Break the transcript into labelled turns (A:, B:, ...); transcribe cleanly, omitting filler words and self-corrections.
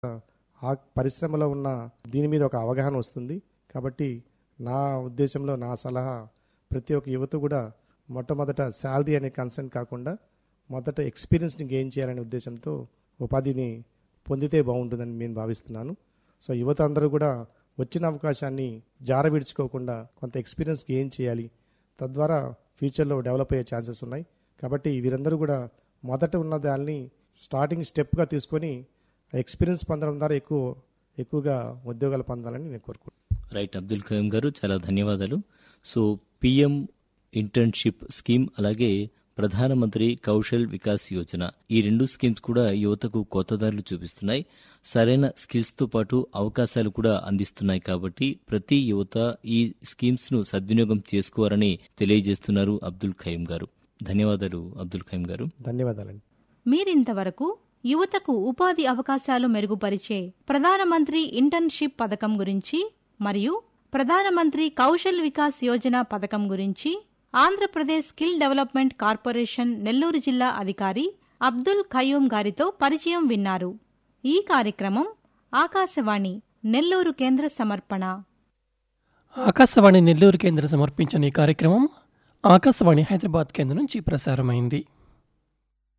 A: ఆ పరిశ్రమలో ఉన్న దీని మీద ఒక అవగాహన వస్తుంది. కాబట్టి నా ఉద్దేశంలో నా సలహా ప్రతి ఒక్క యువత కూడా మొట్టమొదట శాలరీ అనే కన్సర్న్ కాకుండా మొదట ఎక్స్పీరియన్స్ని గెయిన్ చేయాలనే ఉద్దేశంతో ఉపాధిని పొందితే బాగుంటుందని నేను భావిస్తున్నాను. సో యువత అందరూ కూడా వచ్చిన అవకాశాన్ని జారవిడ్చుకోకుండా కొంత ఎక్స్పీరియన్స్ గెయిన్ చేయాలి. తద్వారా ఫ్యూచర్లో డెవలప్ అయ్యే ఛాన్సెస్ ఉన్నాయి. కాబట్టి వీరందరూ కూడా మొదట ఉన్న దాన్ని స్టార్టింగ్ స్టెప్గా తీసుకొని ఎక్స్పీరియన్స్ పొందడం ద్వారా ఎక్కువగా ఉద్యోగాలు పొందాలని నేను కోరుకుంటున్నాను.
B: రైట్, అబ్దుల్ ఖయూమ్ గారు చాలా ధన్యవాదాలు. సో పిఎం ఇంటర్న్షిప్ స్కీమ్ అలాగే ప్రధానమంత్రి కౌశల్ వికాస్ యోజన, ఈ రెండు స్కీమ్స్ కూడా యువతకు కొత్త దారులు చూపిస్తున్నాయి. సరైన స్కిల్స్తో పాటు అవకాశాలు కూడా అందిస్తున్నాయి. కాబట్టి ప్రతి యువత ఈ స్కీమ్స్ ను సద్వినియోగం చేసుకోవాలని తెలియజేస్తున్నారు అబ్దుల్ ఖయూమ్ గారు. ధన్యవాదాలు అబ్దుల్ ఖయూమ్ గారు.
A: ధన్యవాదాలండి.
C: మీరింతవరకు యువతకు ఉపాధి అవకాశాలు మెరుగుపరిచే ప్రధానమంత్రి ఇంటర్న్షిప్ పథకం గురించి మరియు ప్రధానమంత్రి కౌశల్ వికాస్ యోజన పథకం గురించి Andhra Pradesh skill development corporation Nellore జిల్లా అధికారి అబ్దుల్ ఖయూమ్ గారితో పరిచయం విన్నారు. ఈ కార్యక్రమం ఆకాశవాణి నెల్లూరు కేంద్ర సమర్పణ.
D: ఆకాశవాణి నెల్లూరు కేంద్రం సమర్పించిన ఈ కార్యక్రమం ఆకాశవాణి హైదరాబాద్ కేంద్రం నుంచి ప్రసారమైంది.